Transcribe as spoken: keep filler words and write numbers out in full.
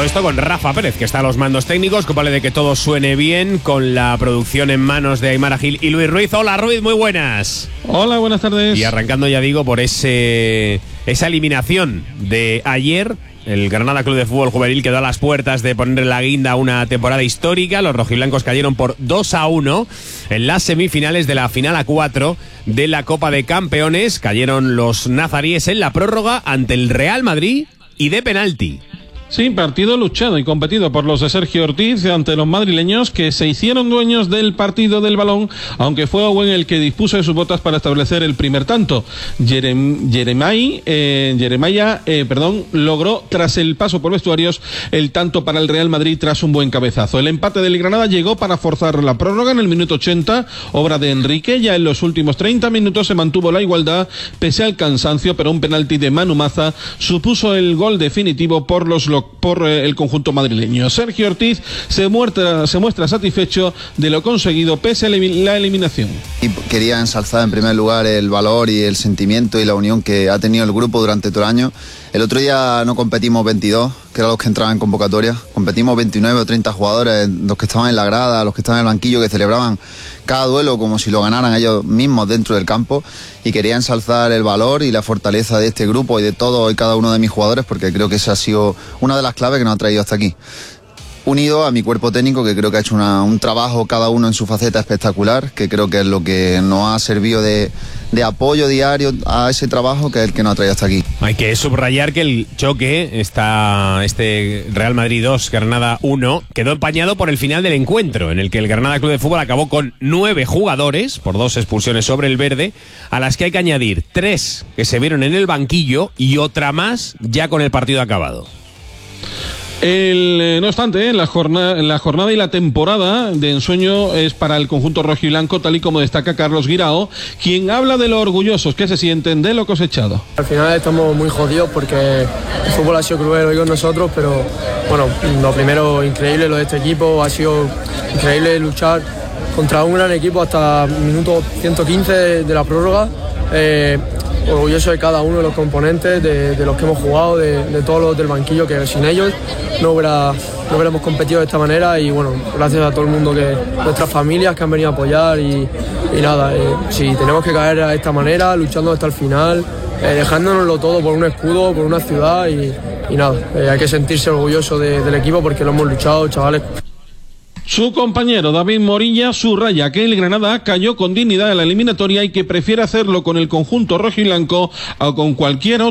esto con Rafa Pérez, que está a los mandos técnicos, culpable de que todo suene bien, con la producción en manos de Aymara Gil y Luis Ruiz. Hola Ruiz, muy buenas. Hola, buenas tardes. Y arrancando, ya digo, por ese esa eliminación de ayer. El Granada Club de Fútbol Juvenil quedó a las puertas de ponerle la guinda a una temporada histórica. Los rojiblancos cayeron por dos a uno en las semifinales de la final a cuatro de la Copa de Campeones. Cayeron los nazaríes en la prórroga ante el Real Madrid y de penalti. Sí, partido luchado y competido por los de Sergio Ortiz ante los madrileños, que se hicieron dueños del partido del balón, aunque fue Owen el que dispuso de sus botas para establecer el primer tanto. Jerem, Jeremai, eh, Jeremiah, eh, perdón, logró tras el paso por vestuarios el tanto para el Real Madrid tras un buen cabezazo. El empate del Granada llegó para forzar la prórroga en el minuto ochenta, obra de Enrique. Ya en los últimos treinta minutos se mantuvo la igualdad pese al cansancio, pero un penalti de Manu Maza supuso el gol definitivo por los por el conjunto madrileño. Sergio Ortiz se muestra, se muestra satisfecho de lo conseguido pese a la eliminación. Y quería ensalzar en primer lugar el valor y el sentimiento y la unión que ha tenido el grupo durante todo el año. El otro día no competimos veintidós, que eran los que entraban en convocatoria. Competimos veintinueve o treinta jugadores, los que estaban en la grada, los que estaban en el banquillo, que celebraban cada duelo como si lo ganaran ellos mismos dentro del campo. Y quería ensalzar el valor y la fortaleza de este grupo y de todos y cada uno de mis jugadores, porque creo que esa ha sido una de las claves que nos ha traído hasta aquí. Unido a mi cuerpo técnico, que creo que ha hecho una, un trabajo cada uno en su faceta espectacular, que creo que es lo que nos ha servido de, de apoyo diario a ese trabajo, que es el que nos ha traído hasta aquí. Hay que subrayar que el choque, está este Real Madrid dos, Granada uno, quedó empañado por el final del encuentro, en el que el Granada Club de Fútbol acabó con nueve jugadores, por dos expulsiones sobre el verde, a las que hay que añadir tres que se vieron en el banquillo y otra más ya con el partido acabado. El, eh, no obstante, la jornada, la jornada y la temporada de ensueño es para el conjunto rojiblanco, tal y como destaca Carlos Guirao, quien habla de lo orgullosos que se sienten de lo cosechado. Al final estamos muy jodidos porque el fútbol ha sido cruel hoy con nosotros, pero bueno, lo primero, increíble lo de este equipo, ha sido increíble luchar contra un gran equipo hasta el minuto ciento quince de, de la prórroga. Eh, orgulloso de cada uno de los componentes, de, de los que hemos jugado, de, de todos los del banquillo, que sin ellos no, hubiera, no hubiéramos competido de esta manera. Y bueno, gracias a todo el mundo, que nuestras familias que han venido a apoyar y, y nada, eh, si tenemos que caer de esta manera, luchando hasta el final, eh, dejándonoslo todo por un escudo, por una ciudad y, y nada, eh, hay que sentirse orgulloso de, del equipo porque lo hemos luchado, chavales. Su compañero David Morilla subraya que el Granada cayó con dignidad en la eliminatoria y que prefiere hacerlo con el conjunto rojiblanco o con cualquier otro